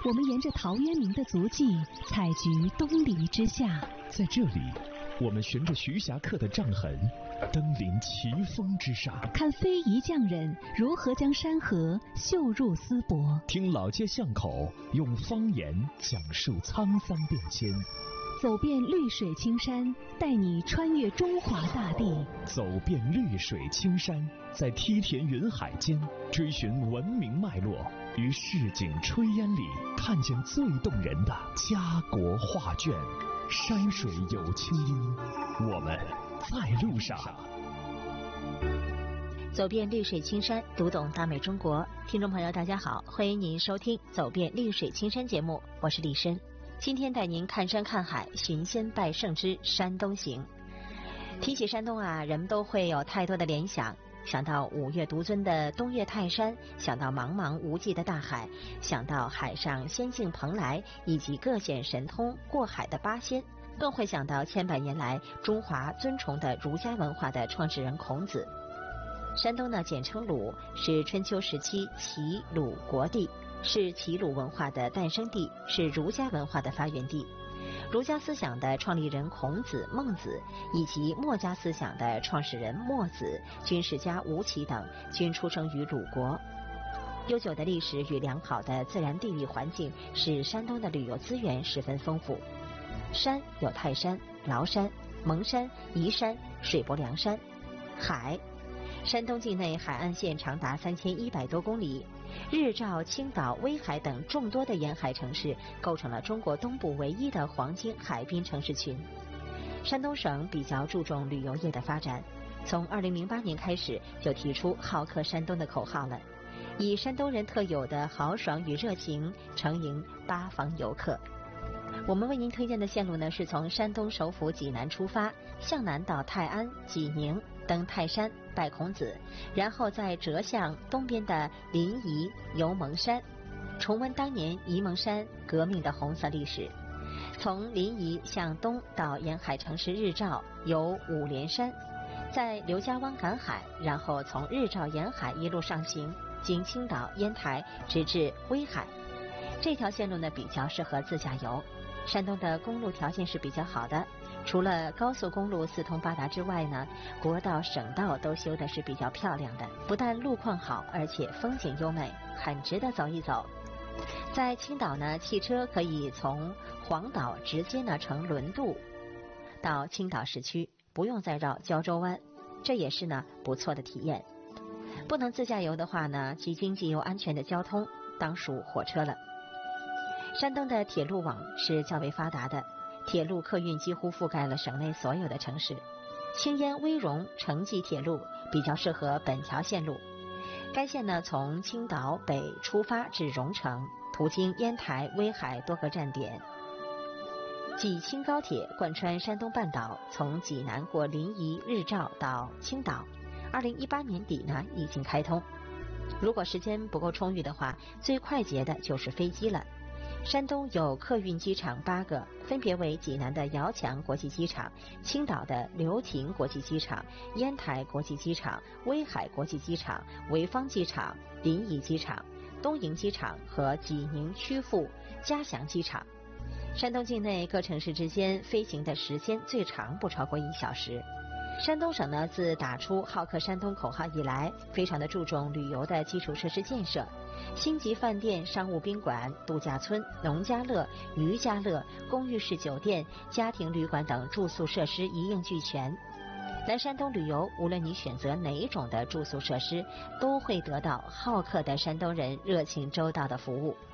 我们沿着陶渊明的足迹，采菊东篱之下。 在这里，我们循着徐霞客的杖痕，登临奇峰之上， 看非遗匠人如何将山河绣入丝帛， 听老街巷口用方言讲述沧桑变迁， 走遍绿水青山，带你穿越中华大地。 走遍绿水青山，在梯田云海间追寻文明脉络，于市井炊烟里看见最动人的家国画卷。山水有清音，我们在路上。 走遍绿水青山，读懂大美中国。听众朋友大家好，欢迎您收听走遍绿水青山节目，我是李申。今天带您看山看海，寻仙拜圣之山东行。提起山东啊，人们都会有太多的联想，想到五岳独尊的东岳泰山，想到茫茫无际的大海，想到海上仙境蓬莱，以及各显神通过海的八仙，更会想到千百年来中华尊崇的儒家文化的创始人孔子。山东呢，简称鲁，是春秋时期齐鲁国地，是齐鲁文化的诞生地，是儒家文化的发源地。儒家思想的创立人孔子、孟子，以及墨家思想的创始人墨子、军事家吴起等，均出生于鲁国。悠久的历史与良好的自然地理环境，使山东的旅游资源十分丰富。山有泰山、崂山、蒙山、宜山、水泊梁山。海，山东境内海岸线长达3100多公里，日照、青岛、威海等众多的沿海城市构成了中国东部唯一的黄金海滨城市群。山东省比较注重旅游业的发展，从2008年开始就提出好客山东的口号了，以山东人特有的豪爽与热情承迎八方游客。我们为您推荐的线路呢，是从山东首府济南出发，向南到泰安、济宁，登泰山拜孔子，然后再折向东边的临沂游蒙山，重温当年沂蒙山革命的红色历史。从临沂向东到沿海城市日照游五连山，在刘家湾赶海，然后从日照沿海一路上行，经青岛、烟台直至威海。这条线路呢，比较适合自驾游。山东的公路条件是比较好的，除了高速公路四通八达之外呢，国道、省道都修的是比较漂亮的，不但路况好，而且风景优美，很值得走一走。在青岛呢，汽车可以从黄岛直接呢乘轮渡到青岛市区，不用再绕胶州湾，这也是呢不错的体验。不能自驾游的话呢，既经济又安全的交通当属火车了。山东的铁路网是较为发达的，铁路客运几乎覆盖了省内所有的城市。青烟威荣城际铁路比较适合本条线路。该线呢，从青岛北出发至荣城，途经烟台、威海多个站点。济青高铁贯穿山东半岛，从济南过临沂、日照到青岛，2018年底呢已经开通。如果时间不够充裕的话，最快捷的就是飞机了。山东有客运机场8个，分别为济南的遥墙国际机场、青岛的流亭国际机场、烟台国际机场、威海国际机场、潍坊机场、临沂机场、东营机场和济宁曲阜嘉祥机场。山东境内各城市之间飞行的时间最长不超过1小时。山东省呢，自打出好客山东口号以来，非常的注重旅游的基础设施建设，星级饭店、商务宾馆、度假村、农家乐、渔家乐、公寓式酒店、家庭旅馆等住宿设施一应俱全。来山东旅游，无论你选择哪一种的住宿设施，都会得到好客的山东人热情周到的服务。